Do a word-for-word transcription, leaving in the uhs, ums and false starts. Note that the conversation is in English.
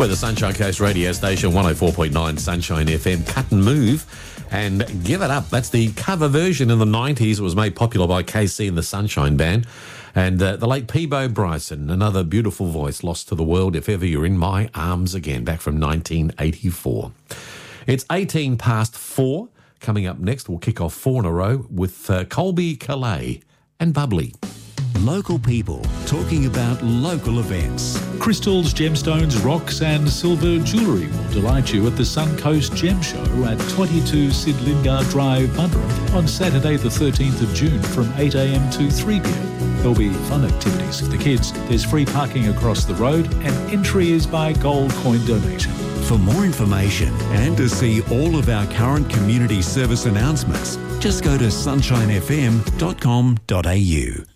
We're the Sunshine Coast radio station, one oh four point nine Sunshine F M. Cut and Move and Give It Up. That's the cover version in the nineties. It was made popular by K C and the Sunshine Band. And uh, the late Peabo Bryson, another beautiful voice lost to the world, If Ever You're in My Arms Again, back from nineteen eighty-four. It's eighteen past four. Coming up next, we'll kick off four in a row with uh, Colby Calais and Bubbly. Local people talking about local events. Crystals, gemstones, rocks and silver jewellery will delight you at the Suncoast Gem Show at twenty-two Sid Lingard Drive, Bundoora on Saturday the thirteenth of June from eight a m to three p m. There'll be fun activities for the kids. There's free parking across the road and entry is by gold coin donation. For more information and to see all of our current community service announcements, just go to sunshine f m dot com dot a u.